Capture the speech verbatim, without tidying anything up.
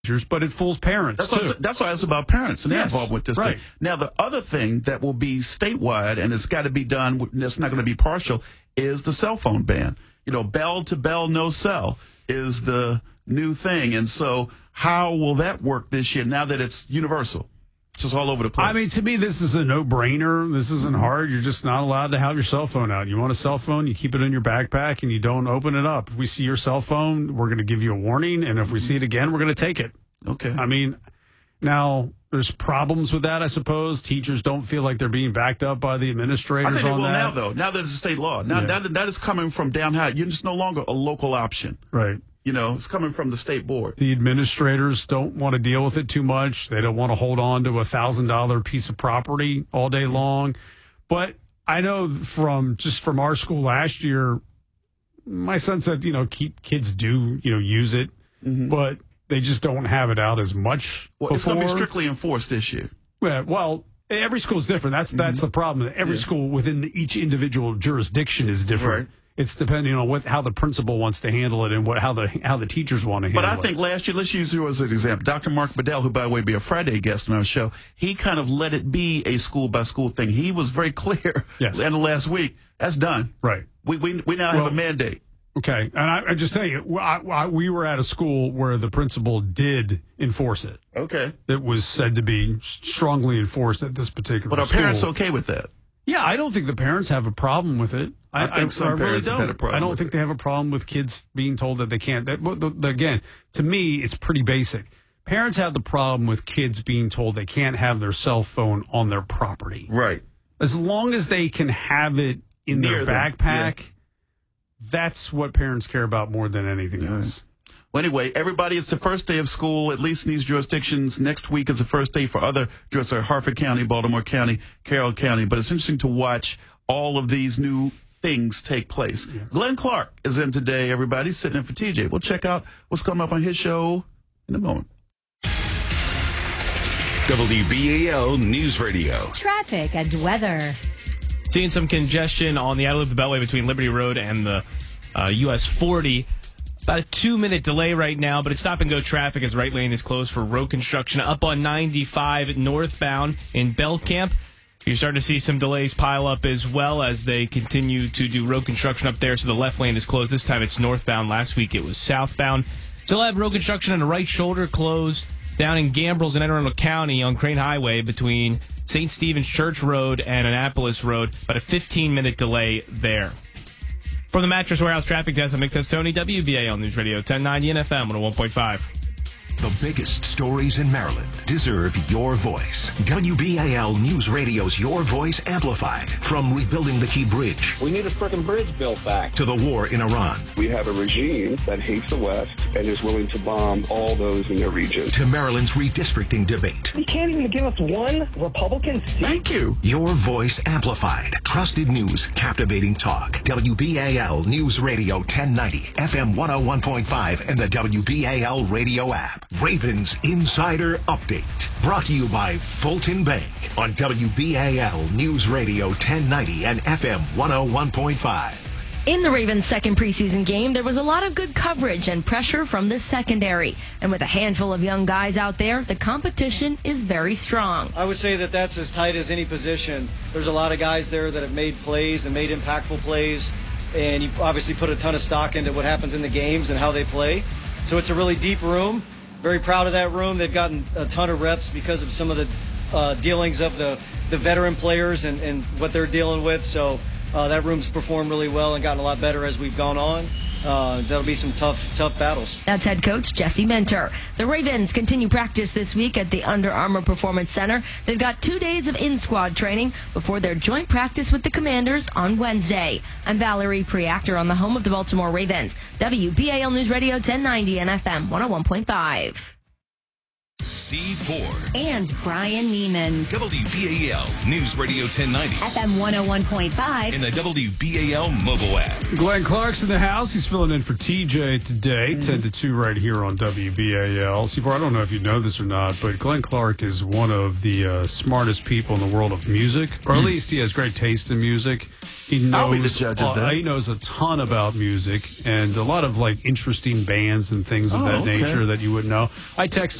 but it fools parents, that's too. What, that's why it's about parents, and they're yes, involved with this right. thing. Now, the other thing that will be statewide, and it's got to be done, it's not going to be partial, is the cell phone ban. You know, bell to bell, no cell is the new thing. And so how will that work this year now that it's universal? It's just all over the place. I mean, to me, this is a no-brainer. This isn't hard. You're just not allowed to have your cell phone out. You want a cell phone, you keep it in your backpack, and you don't open it up. If we see your cell phone, we're going to give you a warning, and if we see it again, we're going to take it. Okay. I mean, now, there's problems with that, I suppose. Teachers don't feel like they're being backed up by the administrators I think they on will that. now, though. Now that it's a state law. Now, Yeah. now that, that is coming from down high. You're just no longer a local option. Right. You know, it's coming from the state board. The administrators don't want to deal with it too much. They don't want to hold on to a one thousand dollars piece of property all day long. But I know from just from our school last year, my son said, you know, keep, kids do, you know, use it, mm-hmm. but they just don't have it out as much Well, before. it's going to be strictly enforced this year. Yeah, well, every school is different. That's, that's mm-hmm. the problem. Every yeah. school within the, each individual jurisdiction is different. Right. It's depending on what how the principal wants to handle it and what how the how the teachers want to handle it. But I think it. last year, let's use you as an example. Doctor Mark Bedell, who, by the way, be a Friday guest on our show, he kind of let it be a school-by-school thing. He was very clear yes. end of last week. That's done. Right. We we, we now well, have a mandate. Okay. And I, I just tell you, I, I, we were at a school where the principal did enforce it. Okay. It was said to be strongly enforced at this particular school. But are school. parents okay with that? Yeah, I don't think the parents have a problem with it. I, I think some I really parents don't. have had a problem I don't with think it. they have a problem with kids being told that they can't. That, the, the, again, to me, it's pretty basic. Parents have the problem with kids being told they can't have their cell phone on their property. Right. As long as they can have it in Near their them, backpack, yeah. that's what parents care about more than anything yeah. else. Well, anyway, everybody, it's the first day of school, at least in these jurisdictions. Next week is the first day for other jurisdictions, Harford County, Baltimore County, Carroll County. But it's interesting to watch all of these new things take place. Yeah. Glenn Clark is in today, everybody, sitting in for T J. We'll check out what's coming up on his show in a moment. W B A L News Radio. Traffic and weather. Seeing some congestion on the outer loop of the Beltway between Liberty Road and the uh, U S forty. About a two-minute delay right now, but it's stop-and-go traffic as right lane is closed for road construction up on ninety-five northbound in Belcamp. You're starting to see some delays pile up as well as they continue to do road construction up there, so the left lane is closed. This time it's northbound. Last week it was southbound. Still have road construction on the right shoulder closed down in Gambrills in Anne Arundel County on Crane Highway between Saint Stephen's Church Road and Annapolis Road, but a fifteen-minute delay there. From the Mattress Warehouse Traffic Desk, I'm Nick Testoni, W B A L News Radio, ten ninety and F M one oh one point five. The biggest stories in Maryland deserve your voice. W B A L News Radio's Your Voice Amplified. From rebuilding the Key Bridge. We need a frickin' bridge built back. To the war in Iran. We have a regime that hates the West and is willing to bomb all those in their region. To Maryland's redistricting debate. You can't even give us one Republican seat. Thank you. Your Voice Amplified. Trusted news, captivating talk. W B A L News Radio ten ninety, F M one oh one point five, and the W B A L radio app. Ravens Insider Update. Brought to you by Fulton Bank on W B A L News Radio ten ninety and F M one oh one point five. In the Ravens' second preseason game, there was a lot of good coverage and pressure from the secondary. And with a handful of young guys out there, the competition is very strong. I would say that that's as tight as any position. There's a lot of guys there that have made plays and made impactful plays. And you obviously put a ton of stock into what happens in the games and how they play. So it's a really deep room. Very proud of that room. They've gotten a ton of reps because of some of the uh, dealings of the, the veteran players and, and what they're dealing with. So uh, that room's performed really well and gotten a lot better as we've gone on. Uh, that'll be some tough, tough battles. That's head coach Jesse Minter. The Ravens continue practice this week at the Under Armour Performance Center. They've got two days of in-squad training before their joint practice with the Commanders on Wednesday. I'm Valerie Preactor on the home of the Baltimore Ravens. W B A L News Radio ten ninety and F M one oh one point five. C four. And Brian Neiman. W B A L News Radio ten ninety. F M one oh one point five. In the W B A L mobile app. Glenn Clark's in the house. He's filling in for T J today, mm-hmm. ten to two right here on W B A L. C four, I don't know if you know this or not, but Glenn Clark is one of the uh, smartest people in the world of music, or at least he has great taste in music. He knows, I'll be the judge of uh, that. He knows a ton about music and a lot of like interesting bands and things of oh, that okay. nature that you would know. I texted